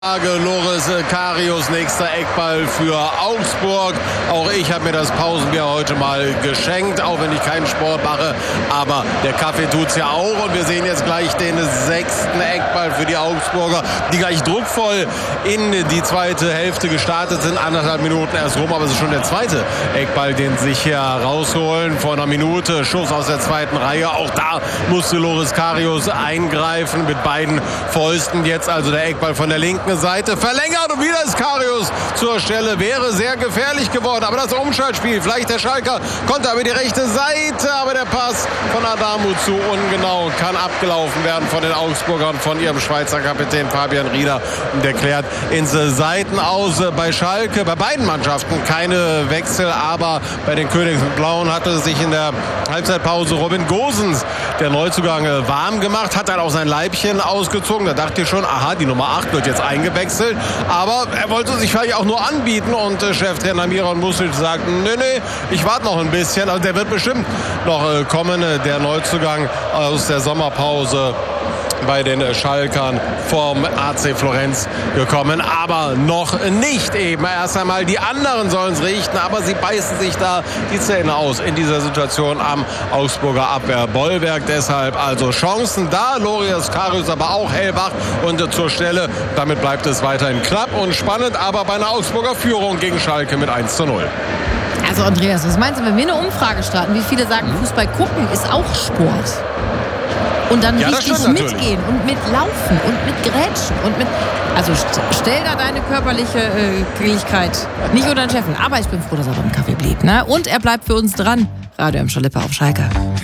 Loris Karius, nächster Eckball für Augsburg. Auch ich habe mir das Pausenbier heute mal geschenkt, auch wenn ich keinen Sport mache. Aber der Kaffee tut's ja auch. Und wir sehen jetzt gleich den 6. Eckball für die Augsburger, die gleich druckvoll in die zweite Hälfte gestartet sind. 1,5 Minuten erst rum, aber es ist schon der zweite Eckball, den sie sich hier rausholen. Vor einer Minute Schuss aus der zweiten Reihe. Auch da musste Loris Karius eingreifen mit beiden Fäusten. Jetzt also der Eckball von der linken Seite verlängert und wieder ist Karius zur Stelle. Wäre sehr gefährlich geworden, aber das Umschaltspiel, vielleicht der Schalker konnte aber die rechte Seite, aber der Pass von Adamu zu ungenau, kann abgelaufen werden von den Augsburgern, von ihrem Schweizer Kapitän Fabian Rieder, und der klärt ins Seitenaus. Bei Schalke, bei beiden Mannschaften keine Wechsel, aber bei den Königsblauen hatte sich in der Halbzeitpause Robin Gosens, der Neuzugang, warm gemacht, hat dann auch sein Leibchen ausgezogen. Da dachte ich schon, aha, die Nummer 8 wird jetzt eingewechselt, aber er wollte sich vielleicht auch nur anbieten, und Cheftrainer Miran Music sagt, nee, ich warte noch ein bisschen. Also der wird bestimmt noch kommen, der Neuzugang aus der Sommerpause bei den Schalkern vom AC Florenz gekommen, aber noch nicht eben. Erst einmal die anderen sollen es richten, aber sie beißen sich da die Zähne aus in dieser Situation am Augsburger Abwehrbollwerk. Deshalb also Chancen da, Loris Karius aber auch hellwach und zur Stelle. Damit bleibt es weiterhin knapp und spannend, aber bei einer Augsburger Führung gegen Schalke mit 1:0. Also Andreas, was meinst du, wenn wir eine Umfrage starten, wie viele sagen, Fußball gucken ist auch Sport? Und dann richtig mitgehen und mitlaufen und mit Grätschen und mit... Also stell da deine körperliche Grilligkeit nicht unter den Scheffel. Aber ich bin froh, dass er beim Kaffee blieb. Ne? Und er bleibt für uns dran. Radio M. Lippe auf Schalke.